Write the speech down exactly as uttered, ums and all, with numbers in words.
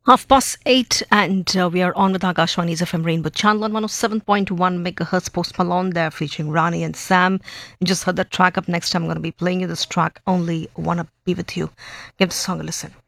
Half past eight, and uh, we are on with Akashwani's F M Rainbow channel on one oh seven point one megahertz. Post Malone there featuring Rani and Sam. You just heard that track. Up next, I'm going to be playing you this track. Only Wanna Be With You. Give the song a listen.